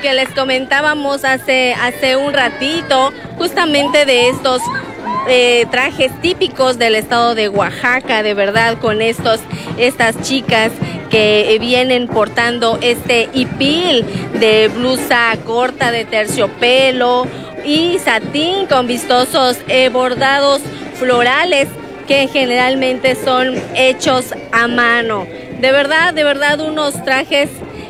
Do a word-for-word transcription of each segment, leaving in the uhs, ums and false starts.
que les comentábamos hace, hace un ratito, justamente de estos eh, trajes típicos del estado de Oaxaca, de verdad, con estos, estas chicas que vienen portando este hipil de blusa corta de terciopelo y satín con vistosos eh, bordados florales que generalmente son hechos a mano. De verdad, de verdad, unos trajes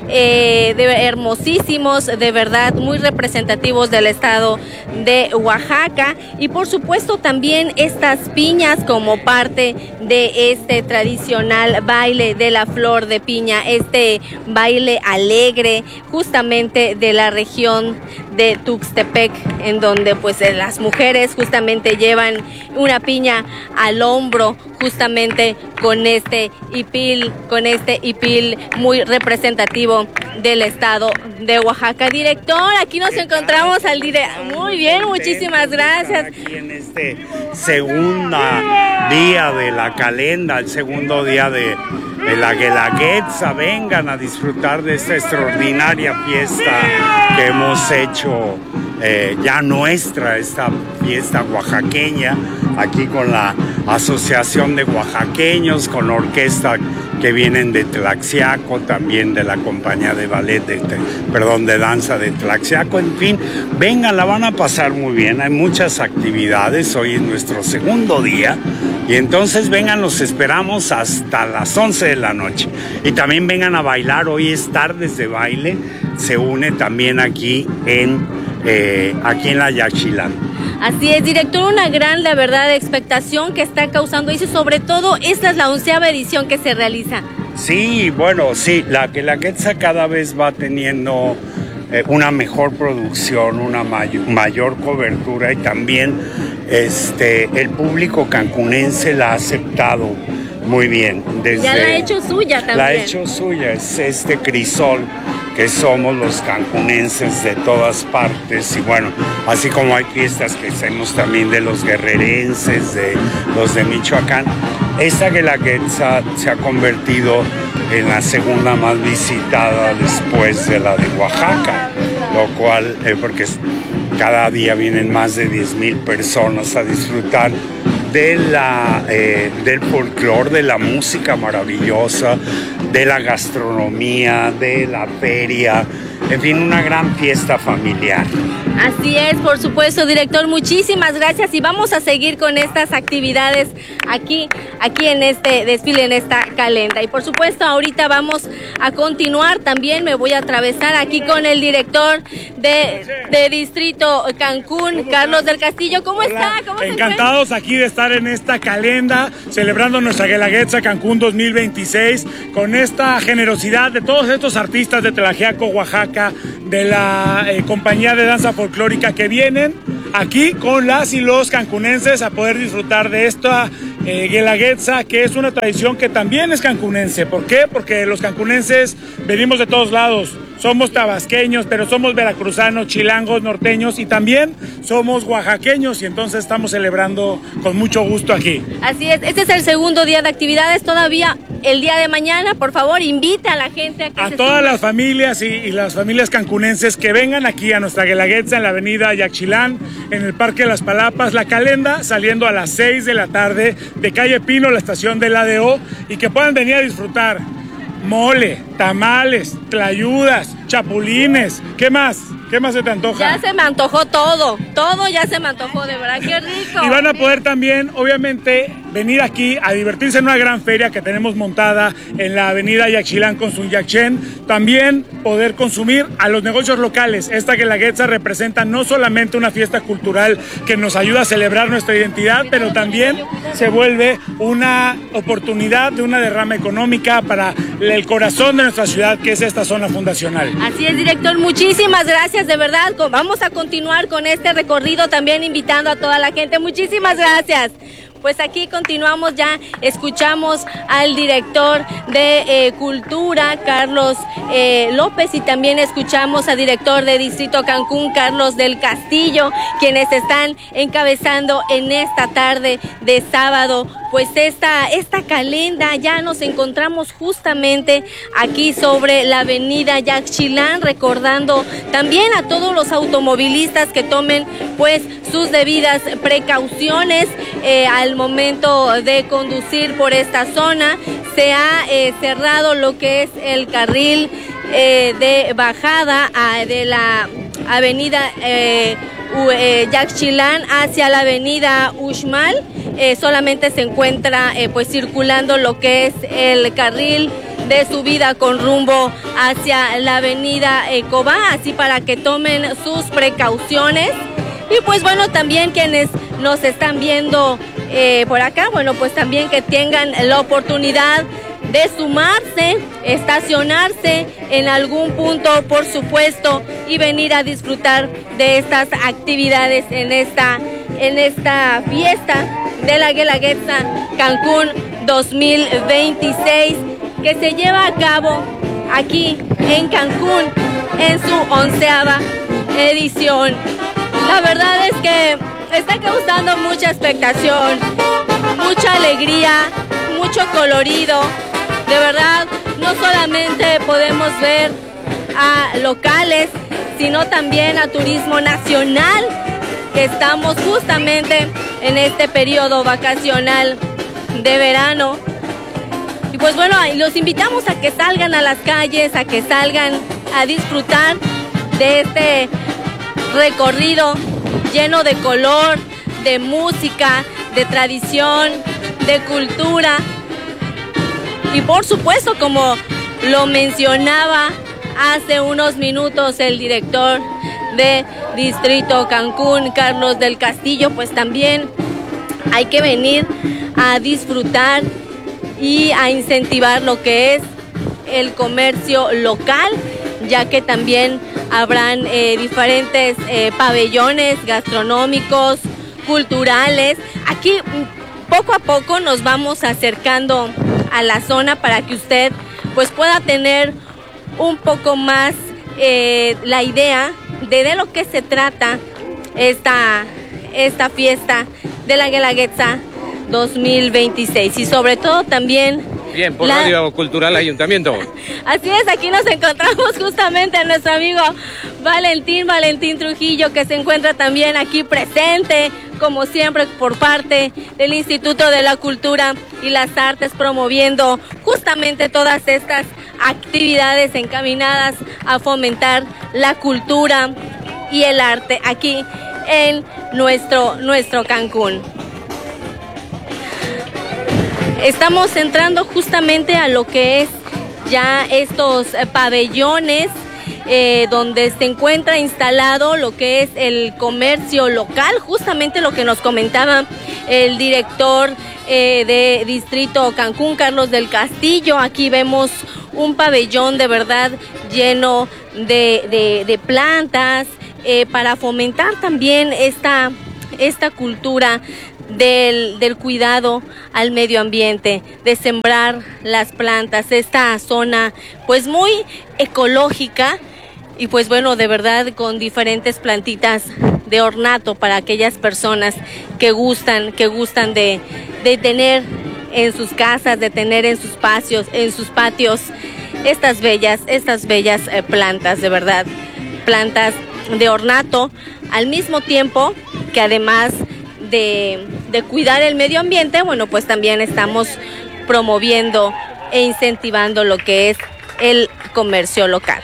eh, de, hermosísimos, de verdad, muy representativos del estado de Oaxaca. Y por supuesto también estas piñas como parte de este tradicional baile de la flor de piña, este baile alegre justamente de la región de Tuxtepec, en donde pues las mujeres justamente llevan una piña al hombro, justamente con este hipil, con este hipil muy representativo del estado de Oaxaca. Director, aquí nos encontramos al director. Muy bien, muchísimas gracias. Aquí en este segundo día de la calenda, el segundo día de, de la Guelaguetza, vengan a disfrutar de esta extraordinaria fiesta que hemos hecho eh, ya nuestra, esta fiesta oaxaqueña, aquí con la Asociación de Oaxaqueños, con la orquesta que vienen de Tlaxiaco, también de la compañía de ballet, de, de, perdón, de danza de Tlaxiaco. En fin, vengan, la van a pasar muy bien, hay muchas actividades, hoy es nuestro segundo día, y entonces vengan, los esperamos hasta las once de la noche. Y también vengan a bailar, hoy es tardes de baile, se une también aquí en, eh, aquí en la Yaxchilán. Así es, director, una gran, la verdad, expectación que está causando eso, sobre todo esta es la onceava edición que se realiza. Sí, bueno, sí, la Guelaguetza cada vez va teniendo eh, una mejor producción, una mayor, mayor cobertura, y también este, el público cancunense la ha aceptado muy bien. Desde, ya la ha hecho suya también. La ha hecho suya, es este crisol que somos los cancunenses de todas partes, y bueno, así como hay fiestas que hacemos también de los guerrerenses, de los de Michoacán, esta Guelaguetza se ha convertido en la segunda más visitada después de la de Oaxaca, lo cual, eh, porque cada día vienen más de diez mil personas a disfrutar de la, eh, del folclore, de la música maravillosa, de la gastronomía, de la feria, en fin, una gran fiesta familiar. Así es, por supuesto, director, muchísimas gracias, y vamos a seguir con estas actividades aquí, aquí en este desfile, en esta calenda. Y por supuesto, ahorita vamos a continuar, también me voy a atravesar aquí con el director de, de Distrito Cancún, Carlos del Castillo. ¿Cómo está? ¿Cómo se encuentra? Encantados aquí de estar en esta calenda, celebrando nuestra Guelaguetza Cancún dos mil veintiséis, con esta generosidad de todos estos artistas de Tlaxiaco, Oaxaca, de la eh, compañía de danza folclórica, que vienen aquí con las y los cancunenses a poder disfrutar de esta eh, Guelaguetza, que es una tradición que también es cancunense. ¿Por qué? Porque los cancunenses venimos de todos lados. Somos tabasqueños, pero somos veracruzanos, chilangos, norteños, y también somos oaxaqueños, y entonces estamos celebrando con mucho gusto aquí. Así es, este es el segundo día de actividades, todavía el día de mañana, por favor, invita a la gente a que A se todas sume. las familias y, y las familias cancunenses que vengan aquí a nuestra Guelaguetza en la avenida Yaxchilán, en el Parque Las Palapas, la calenda saliendo a las seis de la tarde de Calle Pino, la estación del A D O, y que puedan venir a disfrutar mole, tamales, tlayudas, chapulines. ¿Qué más? ¿Qué más se te antoja? Ya se me antojó todo, todo ya se me antojó, de verdad, qué rico. Y van a poder también, obviamente, venir aquí a divertirse en una gran feria que tenemos montada en la avenida Yaxchilán con su Yaxchen. También poder consumir a los negocios locales. Esta Guelaguetza representa no solamente una fiesta cultural que nos ayuda a celebrar nuestra identidad, pero también se vuelve una oportunidad de una derrama económica para el corazón de nuestra ciudad, que es esta zona fundacional. Así es, director, muchísimas gracias, de verdad. Vamos a continuar con este recorrido, también invitando a toda la gente. Muchísimas gracias. Pues aquí continuamos, ya escuchamos al director de eh, Cultura, Carlos eh, López, y también escuchamos al director de Distrito Cancún, Carlos del Castillo, quienes están encabezando en esta tarde de sábado pues esta, esta calenda. Ya nos encontramos justamente aquí sobre la avenida Yaxchilán, recordando también a todos los automovilistas que tomen pues sus debidas precauciones eh, al momento de conducir por esta zona. Se ha eh, cerrado lo que es el carril eh, de bajada a, de la avenida eh, eh, Yaxchilán hacia la avenida Uxmal. Eh, solamente se encuentra eh, pues circulando lo que es el carril de subida con rumbo hacia la avenida eh, Cobá, así para que tomen sus precauciones. Y pues bueno, también quienes nos están viendo eh, por acá, bueno, pues también que tengan la oportunidad de sumarse, estacionarse en algún punto, por supuesto, y venir a disfrutar de estas actividades en esta, en esta fiesta de la Guelaguetza Cancún dos mil veintiséis, que se lleva a cabo aquí en Cancún en su onceava edición. La verdad es que está causando mucha expectación, mucha alegría, mucho colorido. De verdad, no solamente podemos ver a locales, sino también a turismo nacional, que estamos justamente en este periodo vacacional de verano. Y pues bueno, los invitamos a que salgan a las calles, a que salgan a disfrutar de este recorrido lleno de color, de música, de tradición, de cultura. Y por supuesto, como lo mencionaba hace unos minutos el director de Distrito Cancún, Carlos del Castillo, pues también hay que venir a disfrutar y a incentivar lo que es el comercio local, ya que también habrán eh, diferentes eh, pabellones gastronómicos, culturales. Aquí poco a poco nos vamos acercando a la zona para que usted pues pueda tener un poco más eh, la idea de, de lo que se trata esta, esta fiesta de la Guelaguetza dos mil veintiséis, y sobre todo también bien por la... Radio Cultural Ayuntamiento. Así es, aquí nos encontramos justamente a nuestro amigo Valentín, Valentín Trujillo, que se encuentra también aquí presente, como siempre, por parte del Instituto de la Cultura y las Artes, promoviendo justamente todas estas actividades encaminadas a fomentar la cultura y el arte aquí en nuestro, nuestro Cancún. Estamos entrando justamente a lo que es ya estos pabellones eh, donde se encuentra instalado lo que es el comercio local, justamente lo que nos comentaba el director eh, de Distrito Cancún, Carlos del Castillo. Aquí vemos un pabellón de verdad lleno de, de, de plantas eh, para fomentar también esta, esta cultura Del, del cuidado al medio ambiente, de sembrar las plantas, esta zona pues muy ecológica y pues bueno, de verdad con diferentes plantitas de ornato para aquellas personas que gustan, que gustan de, de tener en sus casas, de tener en sus patios, en sus patios estas bellas, estas bellas eh, plantas, de verdad, plantas de ornato, al mismo tiempo que además De, de cuidar el medio ambiente, bueno, pues también estamos promoviendo e incentivando lo que es el comercio local.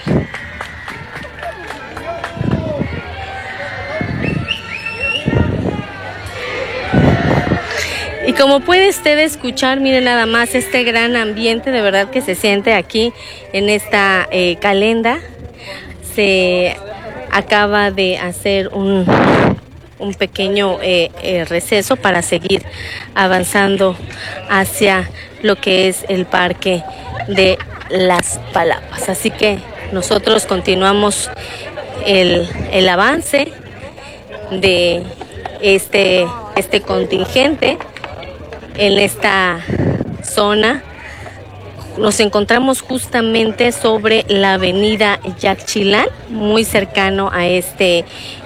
Y como puede usted escuchar, miren nada más este gran ambiente de verdad que se siente aquí en esta eh, calenda. Se acaba de hacer un... un pequeño eh, eh, receso para seguir avanzando hacia lo que es el Parque de las Palapas. Así que nosotros continuamos el, el avance de este, este contingente en esta zona. Nos encontramos justamente sobre la avenida Yaxchilán, muy cercano a este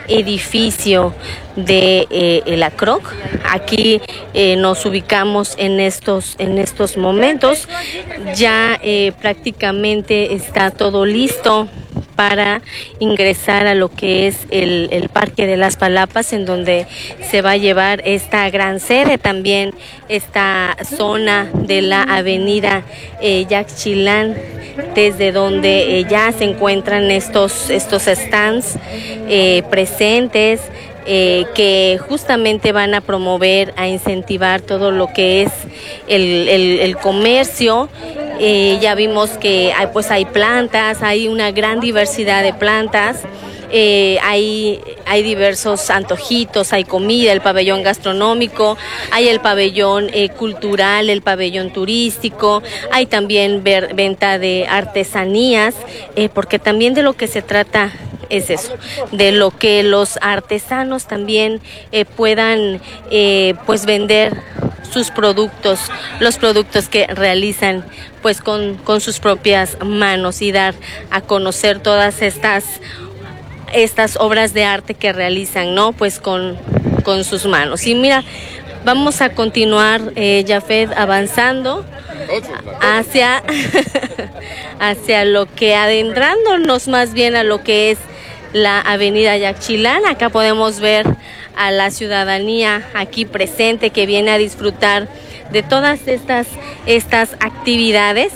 edificio de eh, el Acroc. Aquí eh, nos ubicamos en estos, en estos momentos. Ya eh, prácticamente está todo listo para ingresar a lo que es el, el Parque de las Palapas, en donde se va a llevar esta gran sede, también esta zona de la avenida eh, Yaxchilán, desde donde eh, ya se encuentran estos, estos stands eh, presentes, Eh, que justamente van a promover, a incentivar todo lo que es el, el, el comercio. Eh, ya vimos que hay, pues hay plantas, hay una gran diversidad de plantas. Eh, hay, hay diversos antojitos, hay comida, el pabellón gastronómico, hay el pabellón eh, cultural, el pabellón turístico, hay también ver, venta de artesanías, eh, porque también de lo que se trata es eso, de lo que los artesanos también eh, puedan eh, pues vender sus productos, los productos que realizan pues con, con sus propias manos, y dar a conocer todas estas estas obras de arte que realizan, ¿no? Pues con, con sus manos. Y mira, vamos a continuar, eh, Jafet, avanzando hacia, hacia lo que, adentrándonos más bien a lo que es la avenida Yaxchilán. Acá podemos ver a la ciudadanía aquí presente que viene a disfrutar de todas estas, estas actividades.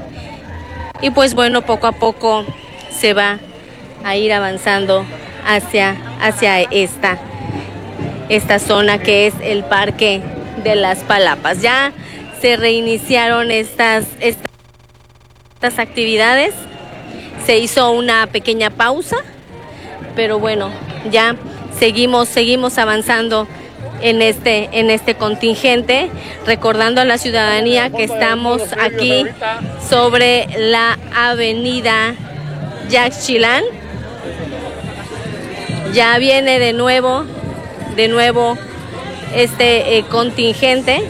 Y pues bueno, poco a poco se va a ir avanzando hacia, hacia esta, esta zona que es el Parque de las Palapas. Ya se reiniciaron estas, estas actividades, se hizo una pequeña pausa, pero bueno, ya seguimos, seguimos avanzando en este, en este contingente, recordando a la ciudadanía que estamos aquí sobre la avenida Yaxchilán. Ya viene de nuevo, de nuevo este eh, contingente,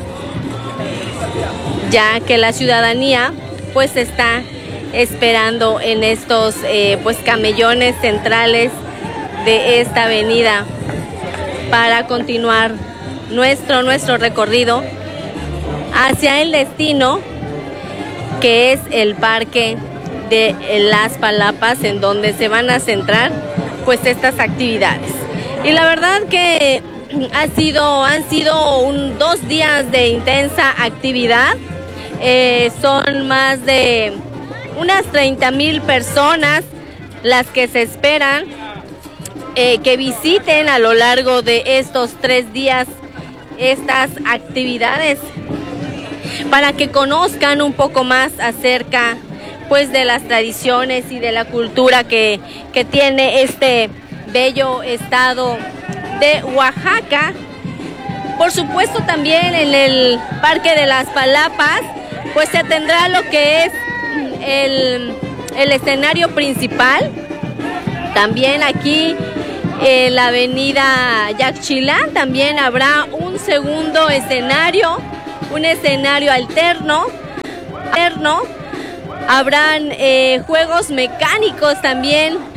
ya que la ciudadanía pues está esperando en estos eh, pues camellones centrales de esta avenida para continuar nuestro, nuestro recorrido hacia el destino, que es el Parque de las Palapas, en donde se van a centrar pues estas actividades. Y la verdad que ha sido, han sido un, dos días de intensa actividad. Eh, son más de unas treinta mil personas las que se esperan eh, que visiten a lo largo de estos tres días estas actividades, para que conozcan un poco más acerca pues de las tradiciones y de la cultura que, que tiene este bello estado de Oaxaca. Por supuesto, también en el Parque de las Palapas pues se tendrá lo que es el, el escenario principal. También aquí en la avenida Yaxchilán también habrá un segundo escenario, un escenario alterno, alterno. Habrán eh, juegos mecánicos también